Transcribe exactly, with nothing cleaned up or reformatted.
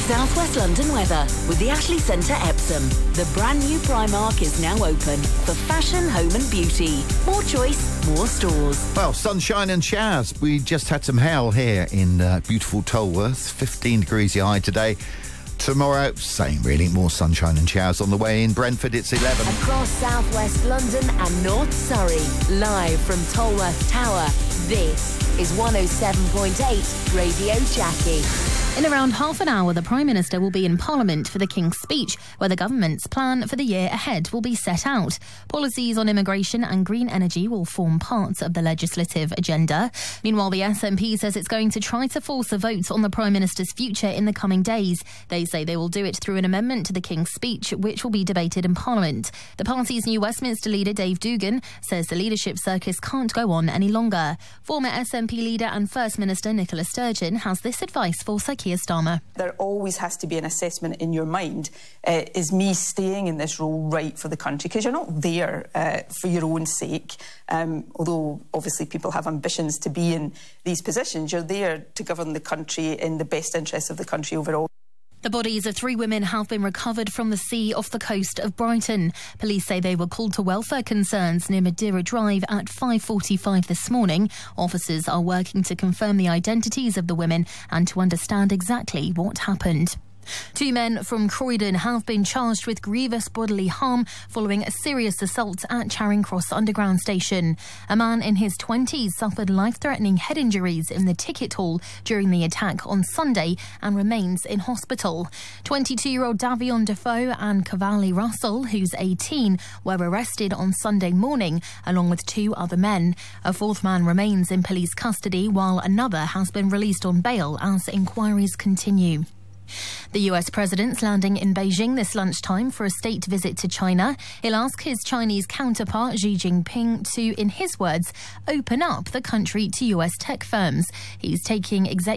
South West London weather with the Ashley Centre Epsom. The brand new Primark is now open for fashion, home and beauty. More choice, more stores. Well, sunshine and showers. We just had some hail here in uh, beautiful Tolworth. fifteen degrees high today. Tomorrow, same really, more sunshine and showers on the way. In Brentford, it's eleven. Across South West London and North Surrey, live from Tolworth Tower, this is one oh seven point eight Radio Jackie. In around half an hour, the Prime Minister will be in Parliament for the King's Speech, where the government's plan for the year ahead will be set out. Policies on immigration and green energy will form parts of the legislative agenda. Meanwhile, the S N P says it's going to try to force a vote on the Prime Minister's future in the coming days. They say they will do it through an amendment to the King's Speech, which will be debated in Parliament. The party's new Westminster leader, Dave Dugan, says the leadership circus can't go on any longer. Former S N P leader and First Minister Nicola Sturgeon has this advice for Sir Keir Starmer. There always has to be an assessment in your mind. Uh, is me staying in this role right for the country? Because you're not there uh, for your own sake. Um, although obviously people have ambitions to be in these positions, you're there to govern the country in the best interests of the country overall. The bodies of three women have been recovered from the sea off the coast of Brighton. Police say they were called to welfare concerns near Madeira Drive at five forty-five this morning. Officers are working to confirm the identities of the women and to understand exactly what happened. Two men from Croydon have been charged with grievous bodily harm following a serious assault at Charing Cross Underground Station. A man in his twenties suffered life-threatening head injuries in the ticket hall during the attack on Sunday and remains in hospital. twenty-two-year-old Davion Defoe and Cavalli Russell, who's eighteen, were arrested on Sunday morning along with two other men. A fourth man remains in police custody while another has been released on bail as inquiries continue. The U S president's landing in Beijing this lunchtime for a state visit to China. He'll ask his Chinese counterpart Xi Jinping to, in his words, open up the country to U S tech firms. He's taking executive